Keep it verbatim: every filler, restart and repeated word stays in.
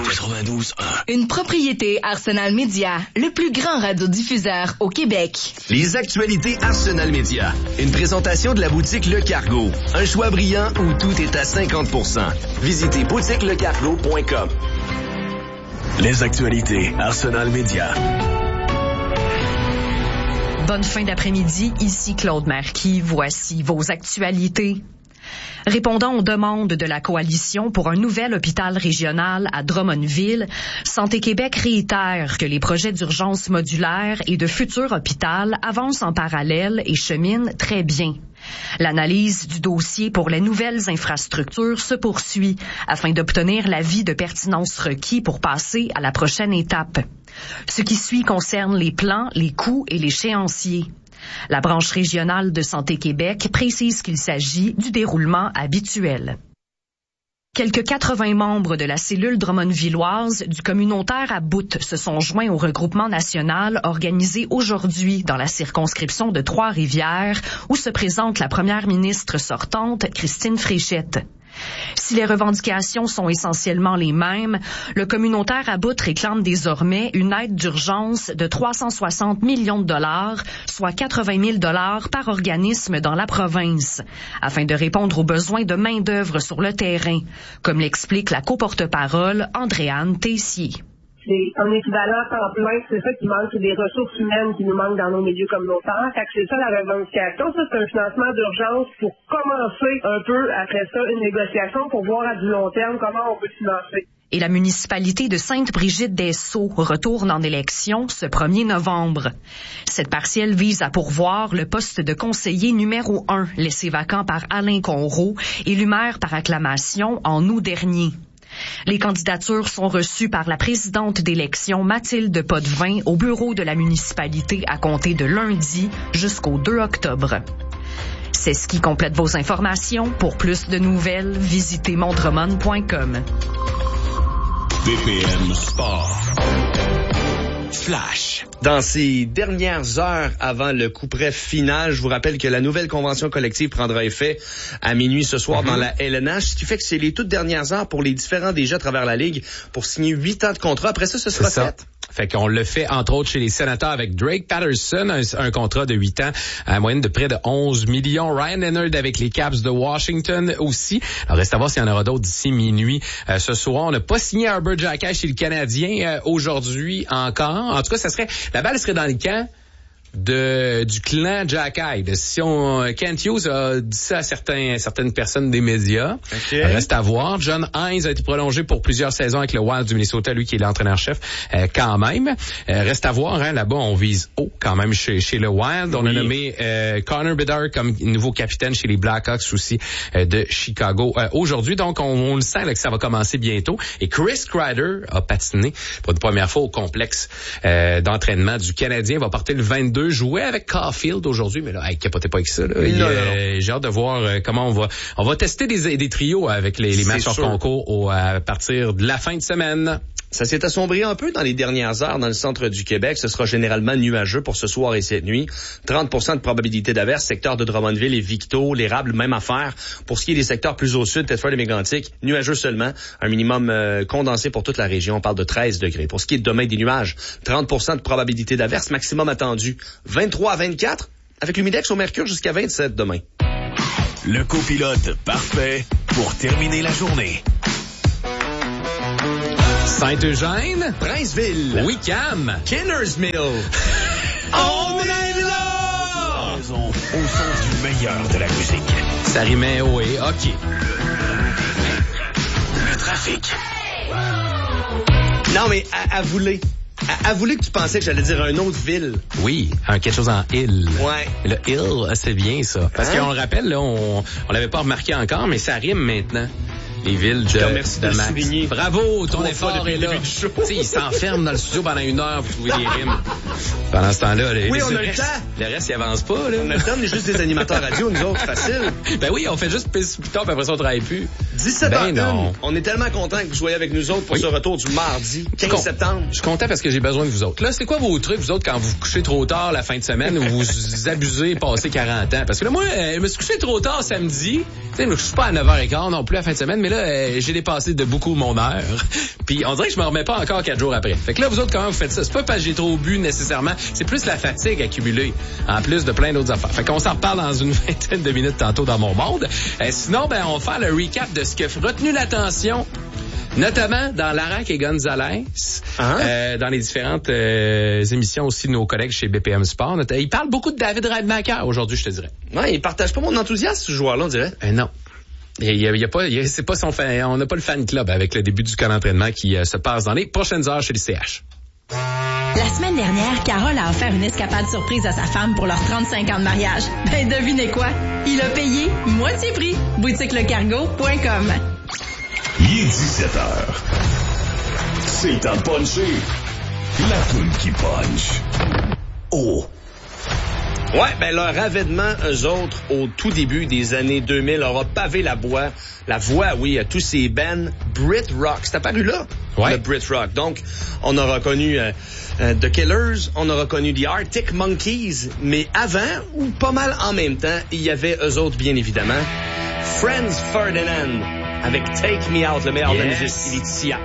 quatre-vingt-douze un. Une propriété Arsenal Média, le plus grand radiodiffuseur au Québec. Les actualités Arsenal Média. Une présentation de la boutique Le Cargo. Un choix brillant où tout est à cinquante pour cent. Visitez boutique le cargo point com. Les actualités Arsenal Média. Bonne fin d'après-midi, ici Claude Marquis. Voici vos actualités. Répondant aux demandes de la Coalition pour un nouvel hôpital régional à Drummondville, Santé Québec réitère que les projets d'urgence modulaire et de futur hôpital avancent en parallèle et cheminent très bien. L'analyse du dossier pour les nouvelles infrastructures se poursuit afin d'obtenir l'avis de pertinence requis pour passer à la prochaine étape. Ce qui suit concerne les plans, les coûts et l'échéancier. La branche régionale de Santé Québec précise qu'il s'agit du déroulement habituel. Quelques quatre-vingts membres de la cellule drummondvilloise du communautaire à Bout se sont joints au regroupement national organisé aujourd'hui dans la circonscription de Trois-Rivières où se présente la première ministre sortante, Christine Fréchette. Si les revendications sont essentiellement les mêmes, le communautaire à Bout réclame désormais une aide d'urgence de trois cent soixante millions de dollars, soit quatre-vingt mille dollars par organisme dans la province, afin de répondre aux besoins de main-d'œuvre sur le terrain, comme l'explique la coporte-parole Andréane Tessier. C'est un équivalent temps plein, c'est ça qui manque, c'est des ressources humaines qui nous manquent dans nos milieux communautaires. Fait que c'est ça la revendication. Ça, c'est un financement d'urgence pour commencer un peu après ça une négociation pour voir à du long terme comment on peut financer. Et la municipalité de Sainte-Brigitte-des-Sceaux retourne en élection ce premier novembre. Cette partielle vise à pourvoir le poste de conseiller numéro un, laissé vacant par Alain Conroux, élu maire par acclamation en août dernier. Les candidatures sont reçues par la présidente d'élection Mathilde Potvin au bureau de la municipalité à compter de lundi jusqu'au deux octobre. C'est ce qui complète vos informations. Pour plus de nouvelles, visitez mondremont point com. B P M Sport. Flash. Dans ces dernières heures avant le couperet final, je vous rappelle que la nouvelle convention collective prendra effet à minuit ce soir mm-hmm. dans la L N H, ce qui fait que c'est les toutes dernières heures pour les différents D J à travers la Ligue pour signer huit ans de contrat. Après ça, ce sera fait. Fait qu'on le fait, entre autres, chez les Sénateurs avec Drake Patterson, un, un contrat de huit ans à moyenne de près de onze millions. Ryan Leonard avec les Caps de Washington aussi. Alors, reste à voir s'il y en aura d'autres d'ici minuit. Euh, ce soir, on n'a pas signé Herbert Jacquet chez le Canadien euh, aujourd'hui encore. En tout cas, ça serait, la balle serait dans le camp de du clan Jacquet. Si on Kent Hughes a dit ça à certains certaines personnes des médias. Okay. Reste à voir. John Hines a été prolongé pour plusieurs saisons avec le Wild du Minnesota, lui qui est l'entraîneur-chef euh, quand même. Euh, reste à voir, hein, là-bas on vise haut quand même chez chez le Wild. On oui. a nommé euh, Connor Bedard comme nouveau capitaine chez les Blackhawks aussi euh, de Chicago euh, aujourd'hui. Donc on, on le sent là, que ça va commencer bientôt. Et Chris Kreider a patiné pour une première fois au complexe euh, d'entraînement du Canadien. Il va porter le vingt-deux. Jouer avec Caulfield aujourd'hui, mais là, hey, capotez pas avec ça. Là. Non, Il, non, euh, non. J'ai hâte de voir euh, comment on va on va tester des, des trios avec les, les matchs hors concours au, à partir de la fin de semaine. Ça s'est assombri un peu dans les dernières heures dans le centre du Québec. Ce sera généralement nuageux pour ce soir et cette nuit. trente pour cent de probabilité d'averse, secteur de Drummondville et Victo, l'érable, même affaire. Pour ce qui est des secteurs plus au sud, Thetford et Mégantic, nuageux seulement. Un minimum euh, condensé pour toute la région. On parle de treize degrés. Pour ce qui est de demain, des nuages, trente pour cent de probabilité d'averse, maximum attendu. vingt-trois à vingt-quatre, avec l'humidex au mercure jusqu'à vingt-sept demain. Le copilote parfait pour terminer la journée. Saint-Eugène, Princeville, Wickham, Kinnersmill. On est là! Au son du meilleur de la musique. Ça rimait, oui, OK. Le trafic. Non, mais avouez, avouez que tu pensais que j'allais dire une autre ville. Oui, un quelque chose en île. Ouais. Le île, c'est bien ça. Parce hein? qu'on le rappelle, là, on on l'avait pas remarqué encore, mais ça rime maintenant. Les villes de, merci de, de Max. Souligner. Bravo, ton effort est là. Il s'enferme dans le studio pendant une heure pour trouver des rimes. Pendant ce temps-là, les, oui, les, on le, a reste, le temps. le reste, il avance pas. Là. On a le temps, on est juste des animateurs radio, nous autres, facile. Ben oui, on fait juste plus tard, puis après ça, on travaille plus. dix-sept heures Ben non. On est tellement contents que vous soyez avec nous autres pour oui. ce retour du mardi quinze septembre. Je suis content parce que j'ai besoin de vous autres. Là, c'est quoi vos trucs, vous autres, quand vous vous couchez trop tard la fin de semaine ou vous abusez passé quarante ans? Parce que là, moi, je me suis couché trop tard samedi. Tu sais, je me couche pas à neuf heures quinze non plus la fin de semaine, mais là, euh, j'ai dépassé de beaucoup mon heure. Puis on dirait que je me remets pas encore quatre jours après. Fait que là, vous autres, comment vous faites ça? C'est pas parce que j'ai trop bu nécessairement. C'est plus la fatigue accumulée, en plus de plein d'autres affaires. Fait qu'on s'en reparle dans une vingtaine de minutes tantôt dans mon monde. Euh, sinon, ben, on va faire le recap de ce qui a retenu l'attention, notamment dans Larac et Gonzalez, hein? euh, dans les différentes euh, émissions aussi de nos collègues chez B P M Sport. Ils parlent beaucoup de David Rademacher aujourd'hui, je te dirais. Ouais, il partage pas mon enthousiasme, ce joueur-là, on dirait. Euh, non. Il y a, il y a pas, il y a, c'est pas son fan, on n'a pas le fan club avec le début du camp d'entraînement qui euh, se passe dans les prochaines heures chez le C H. La semaine dernière, Carole a offert une escapade surprise à sa femme pour leurs trente-cinq ans de mariage. Ben, devinez quoi? Il a payé moitié prix. boutique le cargo point com. Il est dix-sept heures. C'est à puncher. La toune qui punch. Oh. Ouais, ben leur avènement, eux autres, au tout début des années deux mille, aura pavé la voie, la voie, oui, à tous ces bands Brit Rock. C'est apparu là, ouais. Le Brit Rock. Donc, on a reconnu euh, euh, The Killers, on a reconnu The Arctic Monkeys, mais avant, ou pas mal en même temps, il y avait eux autres, bien évidemment, Franz Ferdinand, avec Take Me Out, le meilleur yes. de la musique, il est ici à